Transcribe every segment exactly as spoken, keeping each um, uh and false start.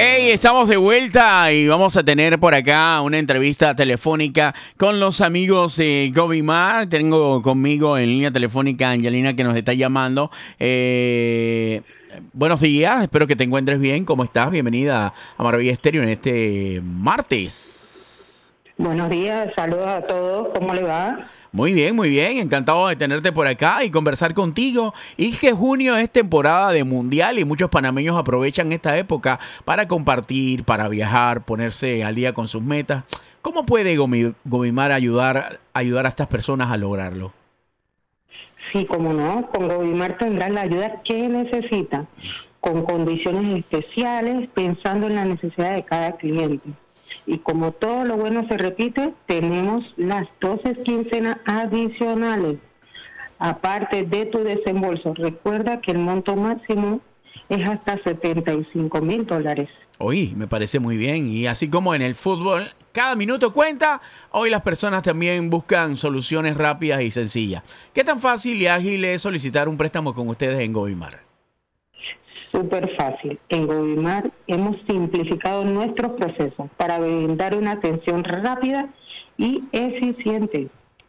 Hey, estamos de vuelta y vamos a tener por acá una entrevista telefónica con los amigos de Govimar. Tengo conmigo en línea telefónica a Angelina que nos está llamando. Eh, buenos días, espero que te encuentres bien. ¿Cómo estás? Bienvenida a Maravilla Estéreo en este martes. Buenos días, saludos a todos. ¿Cómo le va? Muy bien, muy bien. Encantado de tenerte por acá y conversar contigo. Y es que junio es temporada de mundial y muchos panameños aprovechan esta época para compartir, para viajar, ponerse al día con sus metas. ¿Cómo puede Govimar ayudar, ayudar a estas personas a lograrlo? Sí, cómo no. Con Govimar tendrán la ayuda que necesita, con condiciones especiales, pensando en la necesidad de cada cliente. Y como todo lo bueno se repite, tenemos las doce quincenas adicionales, aparte de tu desembolso. Recuerda que el monto máximo es hasta setenta y cinco mil dólares. Oye, me parece muy bien. Y así como en el fútbol, cada minuto cuenta, hoy las personas también buscan soluciones rápidas y sencillas. ¿Qué tan fácil y ágil es solicitar un préstamo con ustedes en Govimar? Súper fácil. En Govimar hemos simplificado nuestros procesos para brindar una atención rápida y eficiente.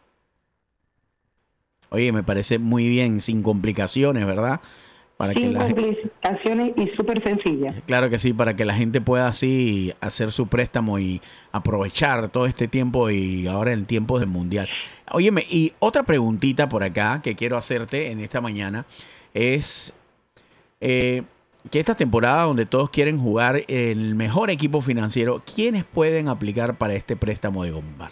Oye, me parece muy bien, sin complicaciones, ¿verdad? Para sin que la complicaciones y súper sencillas. Claro que sí, para que la gente pueda así hacer su préstamo y aprovechar todo este tiempo y ahora el tiempo del mundial. Óyeme, y otra preguntita por acá que quiero hacerte en esta mañana es... Eh, que esta temporada donde todos quieren jugar el mejor equipo financiero, ¿quiénes pueden aplicar para este préstamo de Govimar?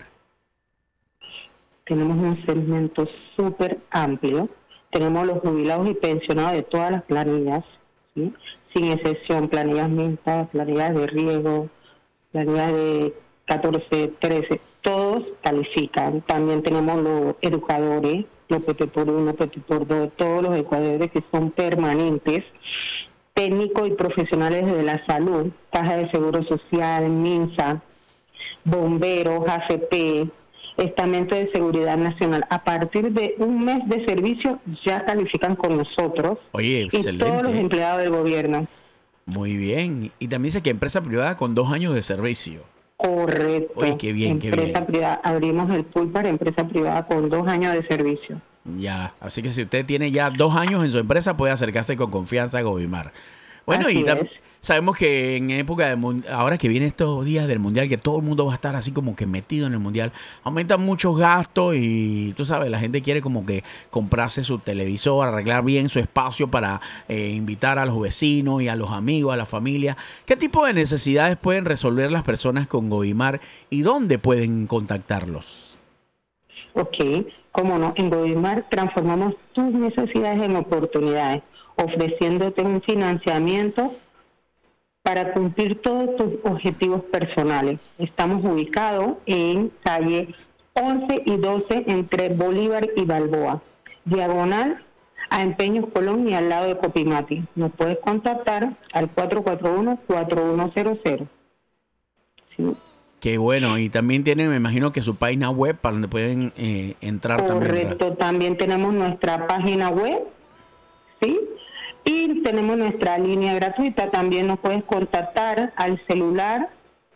Tenemos un segmento súper amplio. Tenemos los jubilados y pensionados de todas las planillas, ¿sí? Sin excepción, planillas mixtas, planillas de riesgo, planillas de catorce, trece, todos califican. También tenemos los educadores, los P T por uno, P T por dos, todos los educadores que son permanentes, técnicos y profesionales de la salud, Caja de Seguro Social, MINSA, bomberos, A C P, Estamento de Seguridad Nacional. A partir de un mes de servicio ya califican con nosotros. Oye, excelente. Y todos los empleados del gobierno. Muy bien. Y también sé que empresa privada con dos años de servicio. Correcto. Oye, qué bien, empresa qué bien. Privada, abrimos el pool para empresa privada con dos años de servicio. Ya, así que si usted tiene ya dos años en su empresa, puede acercarse con confianza a Govimar. Bueno, así y tam- es. sabemos que en época de mun- ahora que vienen estos días del mundial, que todo el mundo va a estar así como que metido en el mundial, aumentan muchos gastos y tú sabes, la gente quiere como que comprarse su televisor, arreglar bien su espacio para eh, invitar a los vecinos y a los amigos, a la familia. ¿Qué tipo de necesidades pueden resolver las personas con Govimar y dónde pueden contactarlos? Ok, cómo no, en Govimar transformamos tus necesidades en oportunidades, ofreciéndote un financiamiento para cumplir todos tus objetivos personales. Estamos ubicados en calle once y doce entre Bolívar y Balboa, diagonal a Empeños Colón y al lado de Copimati. Nos puedes contactar al cuatro cuatro uno, cuatro uno cero cero. ¿Sí? Qué bueno, y también tienen, me imagino que su página web para donde pueden eh, entrar también. Correcto, también tenemos nuestra página web, ¿sí? Y tenemos nuestra línea gratuita, también nos puedes contactar al celular,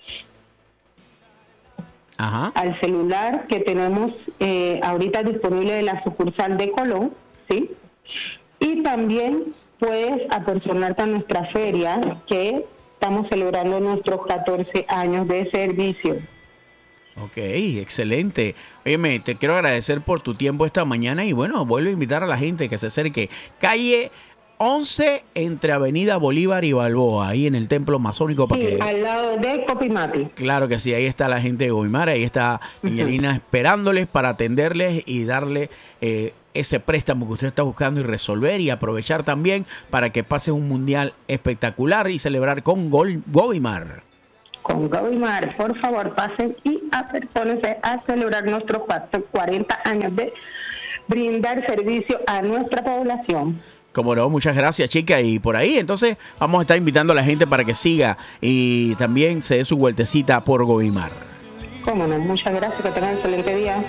Ajá. al celular que tenemos eh, ahorita disponible de la sucursal de Colón, ¿sí? Y también puedes apersonarte a nuestra feria, que estamos celebrando nuestros catorce años de servicio. Ok, excelente. Óyeme, te quiero agradecer por tu tiempo esta mañana y bueno, vuelvo a invitar a la gente que se acerque. Calle once entre Avenida Bolívar y Balboa, ahí en el Templo Masónico. Para Sí, que... al lado de Copimati. Claro que sí, ahí está la gente de Govimar, ahí está Angelina uh-huh. esperándoles para atenderles y darle eh, ese préstamo que usted está buscando y resolver y aprovechar también para que pase un mundial espectacular y celebrar con Gol- Govimar. Con Govimar, por favor, pasen y apertónense a celebrar nuestros cuarenta años de brindar servicio a nuestra población. Como no, muchas gracias, chica. Y por ahí, entonces, vamos a estar invitando a la gente para que siga y también se dé su vueltecita por Govimar. Cómo no, muchas gracias, que tengan un excelente día.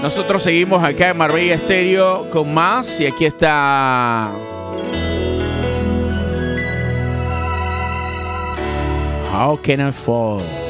Nosotros seguimos acá en Marbella Estéreo con más. Y aquí está How Can I Fall.